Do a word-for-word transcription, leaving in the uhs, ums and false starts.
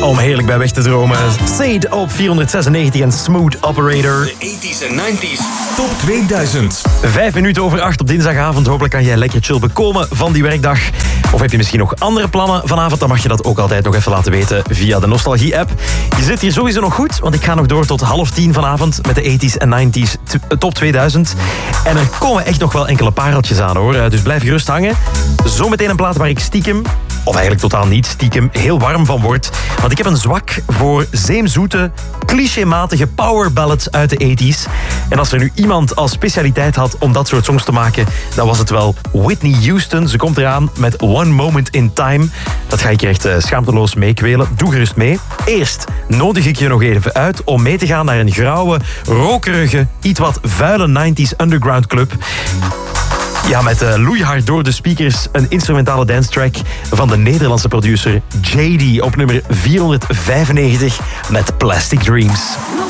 Om heerlijk bij weg te dromen. Sade op vierhonderdzesennegentig en Smooth Operator. De tachtiger en negentiger Top tweeduizend. Vijf minuten over acht op dinsdagavond. Hopelijk kan jij lekker chill bekomen van die werkdag. Of heb je misschien nog andere plannen vanavond? Dan mag je dat ook altijd nog even laten weten via de Nostalgie-app. Je zit hier sowieso nog goed, want ik ga nog door tot half tien vanavond met de tachtiger en negentiger Top tweeduizend. En er komen echt nog wel enkele pareltjes aan, hoor. Dus blijf gerust hangen. Zometeen een plaat waar ik stiekem, of eigenlijk totaal niet stiekem, heel warm van word. Want ik heb een zwak voor zeemzoete, clichématige power ballads uit de tachtig's. En als er nu iemand als specialiteit had om dat soort songs te maken, dan was het wel Whitney Houston. Ze komt eraan met One Moment in Time. Dat ga ik je echt uh, schaamteloos meekwelen. Doe gerust mee. Eerst nodig ik je nog even uit om mee te gaan naar een grauwe, rokerige, iets wat vuile negentiger underground club. Ja, met uh, loeihard door de speakers een instrumentale dance track van de Nederlandse producer J D op nummer vierhonderdvijfennegentig met Plastic Dreams.